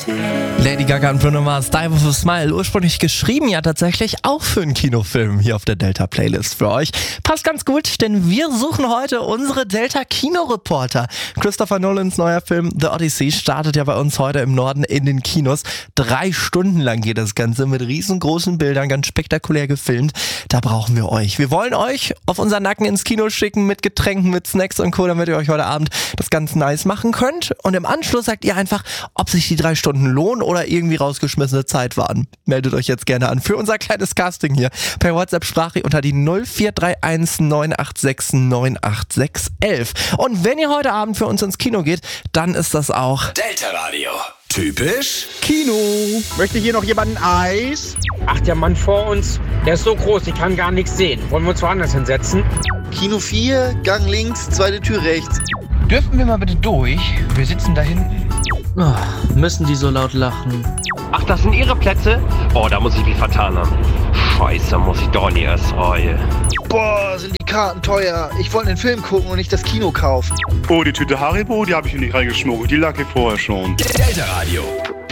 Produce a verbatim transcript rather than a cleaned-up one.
Lady Gaga und Bruno Mars, Die With A Smile, ursprünglich geschrieben ja tatsächlich auch für einen Kinofilm hier auf der Delta-Playlist für euch. Passt ganz gut, denn wir suchen heute unsere Delta-Kinoreporter. Christopher Nolans neuer Film The Odyssey startet ja bei uns heute im Norden in den Kinos. Drei Stunden lang geht das Ganze mit riesengroßen Bildern, ganz spektakulär gefilmt. Da brauchen wir euch. Wir wollen euch auf unseren Nacken ins Kino schicken mit Getränken, mit Snacks und Co., damit ihr euch heute Abend das ganz nice machen könnt. Und im Anschluss sagt ihr einfach, ob sich die drei Stunden lohnen oder irgendwie rausgeschmissene Zeit waren. Meldet euch jetzt gerne an für unser kleines Casting hier per WhatsApp-Sprache unter die null vier drei eins neun acht sechs neun acht sechs eins eins. Und wenn ihr heute Abend für uns ins Kino geht, dann ist das auch Delta Radio. Typisch Kino. Möchte hier noch jemand ein Eis? Ach, der Mann vor uns, der ist so groß, ich kann gar nichts sehen. Wollen wir uns woanders hinsetzen? Kino vier, Gang links, zweite Tür rechts. Dürfen wir mal bitte durch? Wir sitzen da hinten. Oh, müssen die so laut lachen? Ach, das sind Ihre Plätze? Oh, da muss ich mich vertan haben. Scheiße, muss ich doch nie erst rein. Boah, sind die Karten teuer. Ich wollte den Film gucken und nicht das Kino kaufen. Oh, die Tüte Haribo, die habe ich hier nicht reingeschmuggelt. Die lag hier vorher schon. Delta Radio.